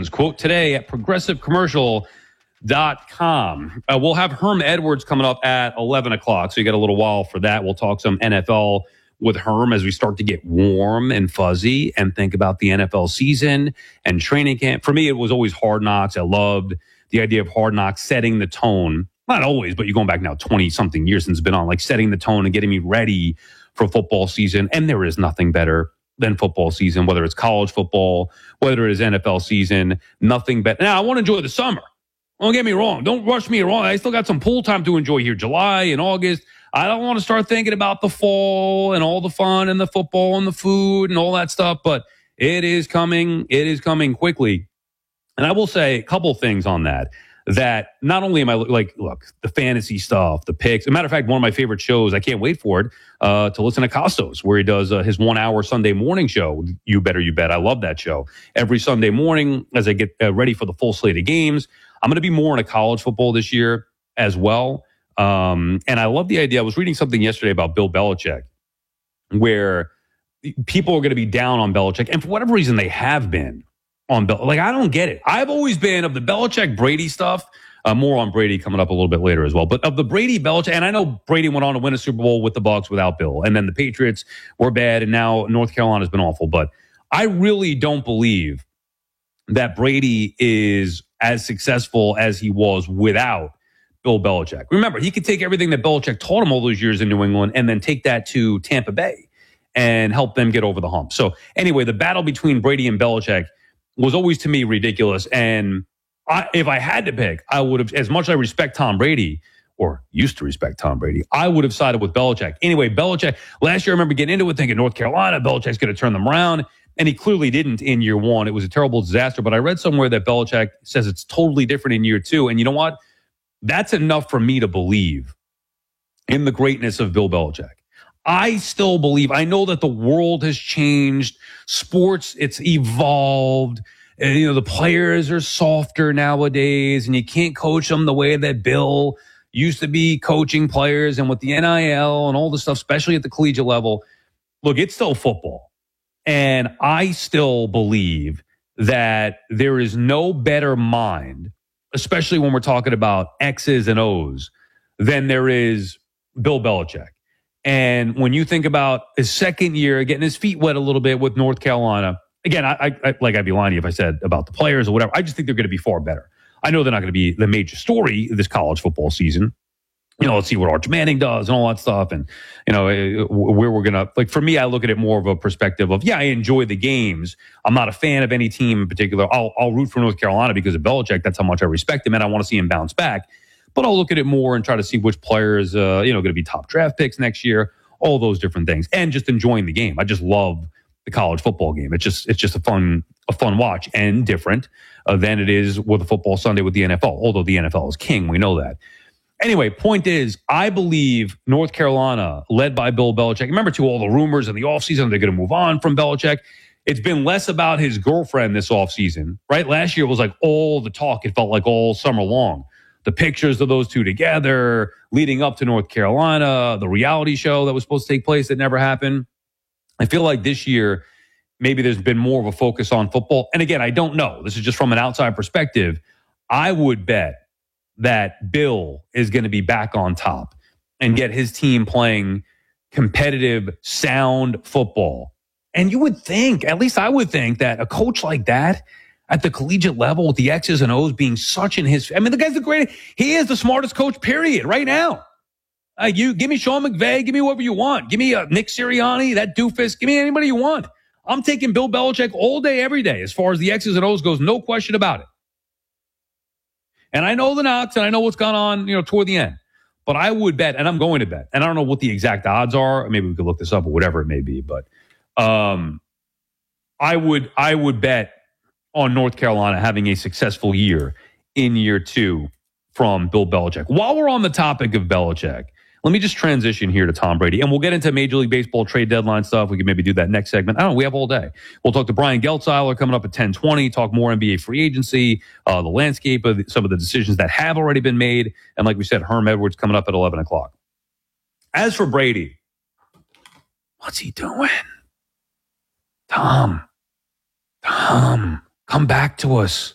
Ravens. Quote today at progressivecommercial.com. We'll have Herm Edwards coming up at 11 o'clock, so you got a little while for that. We'll talk some NFL with Herm as we start to get warm and fuzzy and think about the NFL season and training camp. For me, it was always Hard Knocks. I loved the idea of Hard Knocks setting the tone. Not always, but you're going back now 20-something years since it's been on, like setting the tone and getting me ready for football season. And there is nothing better than football season, whether it's college football, whether it is NFL season, nothing better. Now, I want to enjoy the summer. Don't get me wrong. Don't rush me wrong. I still got some pool time to enjoy here, July and August. I don't want to start thinking about the fall and all the fun and the football and the food and all that stuff, but it is coming. It is coming quickly. And I will say a couple things on that not only am I like, look, the fantasy stuff, the picks. As a matter of fact, one of my favorite shows, I can't wait for it, to listen to Costos, where he does his 1 hour Sunday morning show. You Better You Bet. I love that show. Every Sunday morning as I get ready for the full slate of games. I'm going to be more into college football this year as well. And I love the idea. I was reading something yesterday about Bill Belichick, where people are going to be down on Belichick. And for whatever reason, they have been on Belichick. Like, I don't get it. I've always been of the Belichick-Brady stuff. More on Brady coming up a little bit later as well. But of the Brady-Belichick, and I know Brady went on to win a Super Bowl with the Bucs without Bill. And then the Patriots were bad, and now North Carolina's been awful. But I really don't believe that Brady is as successful as he was without Bill Belichick. Remember, he could take everything that Belichick taught him all those years in New England and then take that to Tampa Bay and help them get over the hump. So anyway, the battle between Brady and Belichick was always, to me, ridiculous. And if I had to pick, I would have, as much as I respect Tom Brady, or used to respect Tom Brady, I would have sided with Belichick. Anyway, Belichick, last year I remember getting into it thinking North Carolina, Belichick's going to turn them around. And he clearly didn't in year one. It was a terrible disaster. But I read somewhere that Belichick says it's totally different in year two. And you know what? That's enough for me to believe in the greatness of Bill Belichick. I still believe, I know that the world has changed. Sports, it's evolved. And, the players are softer nowadays, and you can't coach them the way that Bill used to be coaching players, and with the NIL and all the stuff, especially at the collegiate level. Look, it's still football. And I still believe that there is no better mind, especially when we're talking about X's and O's, than there is Bill Belichick. And when you think about his second year, getting his feet wet a little bit with North Carolina, again, I'd be lying to you if I said about the players or whatever. I just think they're going to be far better. I know they're not going to be the major story this college football season. Let's see what Arch Manning does and all that stuff. And, where we're going to, like, for me, I look at it more of a perspective of, I enjoy the games. I'm not a fan of any team in particular. I'll root for North Carolina because of Belichick. That's how much I respect him, and I want to see him bounce back. But I'll look at it more and try to see which players, going to be top draft picks next year, all those different things, and just enjoying the game. I just love the college football game. It's just a fun watch, and different than it is with a football Sunday with the NFL, although the NFL is king. We know that. Anyway, point is, I believe North Carolina, led by Bill Belichick, remember, to all the rumors in the offseason, they're going to move on from Belichick. It's been less about his girlfriend this offseason, right? Last year was like all the talk. It felt like all summer long. The pictures of those two together leading up to North Carolina, the reality show that was supposed to take place that never happened. I feel like this year, maybe there's been more of a focus on football. And again, I don't know. This is just from an outside perspective. I would bet that Bill is going to be back on top and get his team playing competitive, sound football. And you would think, at least I would think, that a coach like that at the collegiate level with the X's and O's being such in his, the guy's the greatest. He is the smartest coach, period, right now. You give me Sean McVay, give me whoever you want. Give me Nick Sirianni, that doofus. Give me anybody you want. I'm taking Bill Belichick all day, every day, as far as the X's and O's goes. No question about it. And I know the knocks, and I know what's gone on, toward the end. But I would bet, and I'm going to bet, and I don't know what the exact odds are. Maybe we could look this up or whatever it may be. But I would bet on North Carolina having a successful year in year two from Bill Belichick. While we're on the topic of Belichick, let me just transition here to Tom Brady, and we'll get into Major League Baseball trade deadline stuff. We can maybe do that next segment. I don't know. We have all day. We'll talk to Brian Geltzeiler coming up at 10:20, talk more NBA free agency, the landscape of some of the decisions that have already been made. And like we said, Herm Edwards coming up at 11 o'clock. As for Brady, what's he doing? Tom, come back to us.